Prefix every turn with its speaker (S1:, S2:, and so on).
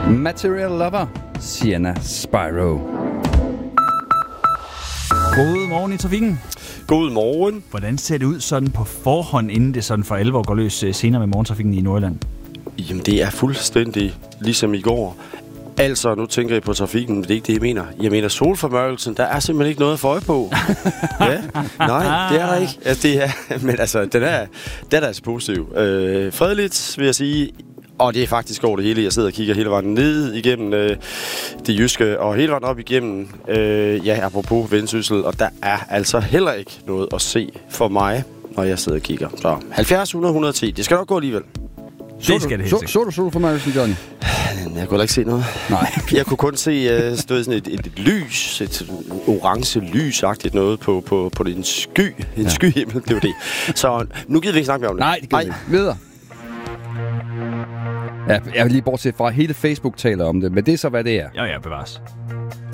S1: Material Lover, Sienna Spyro.
S2: God morgen i trafikken.
S3: God morgen.
S2: Hvordan ser det ud sådan på forhånd, inden det sådan for alvor går løs senere med morgentrafikken i Nordjylland?
S3: Jamen, det er fuldstændig ligesom i går. Altså, nu tænker jeg på trafikken, men det er ikke det, jeg mener. Jeg mener solformørkelsen, der er simpelthen ikke noget at få øje på. Ja, nej, det er der ikke. Altså, det er, men altså, den er altså positiv. Fredeligt, vil jeg sige. Og det er faktisk over det hele. Jeg sidder og kigger hele vejen ned igennem det jyske, og hele vejen op igennem, apropos Vendsyssel. Og der er altså heller ikke noget at se for mig, når jeg sidder og kigger. Så 70, 100, 110. Det skal nok gå alligevel.
S1: Så du solformørkelsen, Johnny?
S3: Jeg kunne da ikke se noget.
S1: Nej.
S3: Jeg kunne kun se sådan et lys, et orange lysagtigt noget på en sky. En skyhimmel, det var det. Så nu gider vi ikke snakke mere om det.
S1: Nej, det gider vi ikke. Videre. Ja, jeg vil lige bortset fra, hele Facebook taler om det, men det er så, hvad det er.
S2: Ja, bevares.